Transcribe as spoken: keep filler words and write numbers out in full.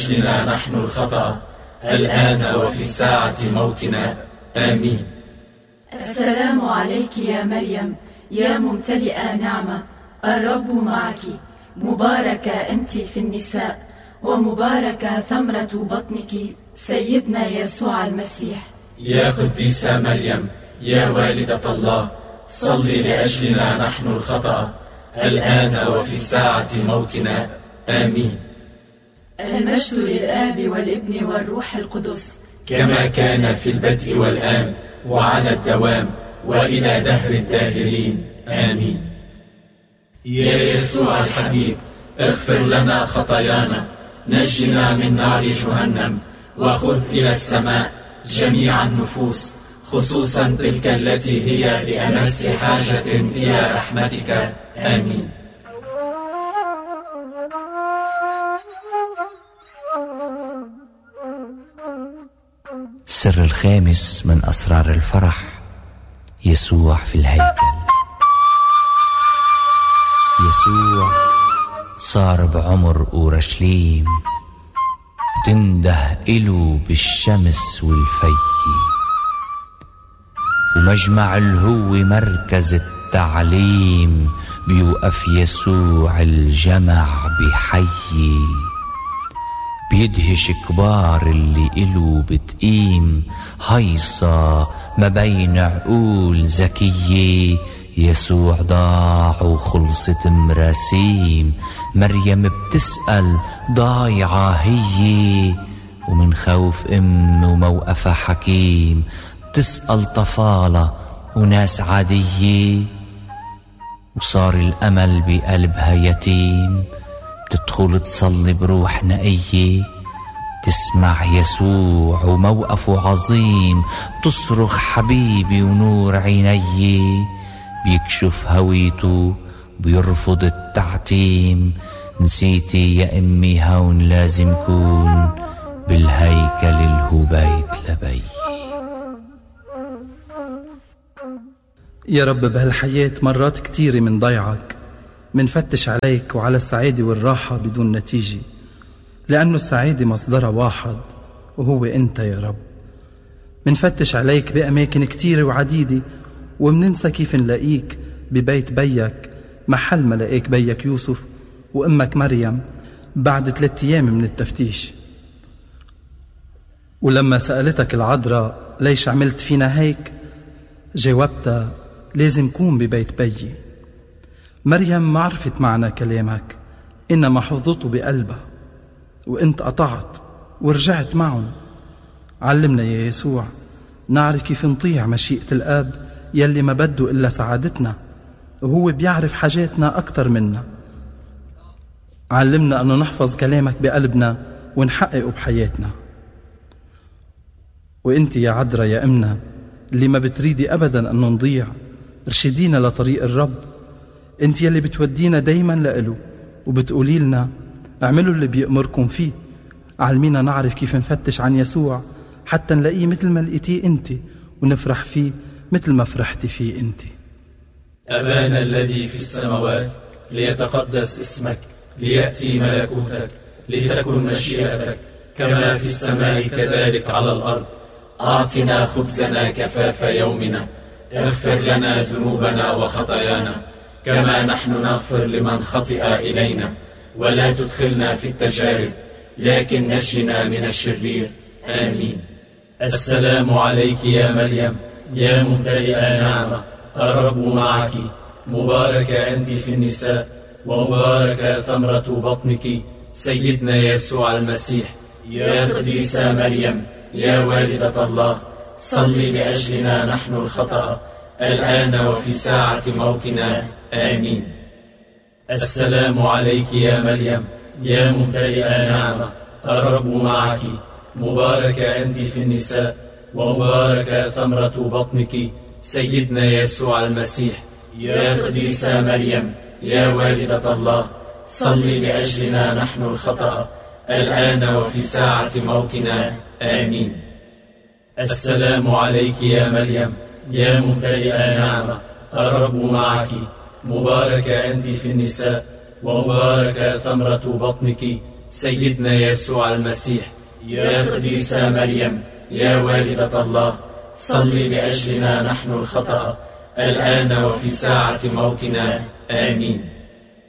أجلنا نحن الخطأ الآن وفي ساعة موتنا آمين. السلام عليك يا مريم يا ممتلئة نعمة، الرب معك، مباركة أنت في النساء، ومباركة ثمرة بطنك سيدنا يسوع المسيح. يا قديسة مريم يا والدة الله، صلي لأجلنا نحن الخطأ الآن وفي ساعة موتنا آمين. المجد للآب والابن والروح القدس، كما كان في البدء والآن وعلى الدوام وإلى دهر الداهرين آمين. يا يسوع الحبيب، اغفر لنا خطايانا، نجنا من نار جهنم، وخذ إلى السماء جميع النفوس، خصوصا تلك التي هي بأمس حاجة إلى رحمتك آمين. السر الخامس من أسرار الفرح، يسوع في الهيكل. يسوع صار بعمر أورشليم، تنده إلو بالشمس والفي، ومجمع الهو مركز التعليم، بيوقف يسوع الجمع بحيي، بيدهش كبار اللي إلو بتقيم، هيصة ما بين عقول ذكية. يسوع ضاع وخلصت مراسيم، مريم بتسأل ضايعة هي، ومن خوف أم وموقفة حكيم تسأل طفالة وناس عادية، وصار الأمل بقلبها يتيم، تدخل تصلي بروح نقية، تسمع يسوع وموقفه عظيم، تصرخ حبيبي ونور عيني، بيكشف هويته بيرفض التعتيم، نسيتي يا أمي هون لازم كون، بالهيكل الهو بيت لبي. يا رب بهالحياة مرات كتيرة من ضيعك، منفتش عليك وعلى السعادة والراحة بدون نتيجة، لأنه السعادة مصدرها واحد وهو أنت يا رب. منفتش عليك بأماكن كتيرة وعديدة، ومننسى كيف نلاقيك ببيت بيك، محل ما لقيك بيك يوسف وأمك مريم بعد ثلاثة أيام من التفتيش. ولما سألتك العذراء ليش عملت فينا هيك، جاوبتها لازم كون ببيت بيي. مريم ما عرفت معنى كلامك، إنما حفظته بقلبها، وإنت قطعت ورجعت معهم. علمنا يا يسوع نعرف كيف نطيع مشيئة الآب يلي ما بده إلا سعادتنا، وهو بيعرف حاجاتنا أكتر منا. علمنا أنه نحفظ كلامك بقلبنا ونحققه بحياتنا. وإنت يا عذراء يا أمنا اللي ما بتريدي أبدا أنه نضيع، ارشدينا لطريق الرب. انت يلي بتودينا دايما لإله، وبتقولي لنا اعملوا اللي بيأمركم فيه. علمينا نعرف كيف نفتش عن يسوع حتى نلاقيه مثل ما لقيتيه انت، ونفرح فيه مثل ما فرحتي فيه انت. أبانا الذي في السماوات، ليتقدس اسمك، ليأتي ملكوتك، لتكن مشيئتك كما في السماء كذلك على الأرض. أعطنا خبزنا كفاف يومنا، اغفر لنا ذنوبنا وخطايانا كما نحن نغفر لمن خطئ إلينا، ولا تدخلنا في التجارب لكن نجنا من الشرير آمين. السلام عليك يا مريم يا ممتلئة نعمة، الرب معك، مباركة أنت في النساء، ومباركة ثمرة بطنك سيدنا يسوع المسيح. يا قديسة مريم يا والدة الله، صلي لأجلنا نحن الخطأ الآن وفي ساعة موتنا آمين. السلام عليك يا مريم يا ممتلئة نعمة، الرب معك، مباركة أنت في النساء، ومباركة ثمرة بطنك سيدنا يسوع المسيح. يا قديسة مريم يا والدة الله، صلي لأجلنا نحن الخطأ الآن وفي ساعة موتنا آمين. السلام عليك يا مريم يا ممتلئة نعمة، الرب معك، مباركة أنت في النساء، ومباركة ثمرة بطنك سيدنا يسوع المسيح، يا قديسة مريم، يا والدة الله، صلي لأجلنا نحن الخطأ الآن وفي ساعة موتنا. آمين.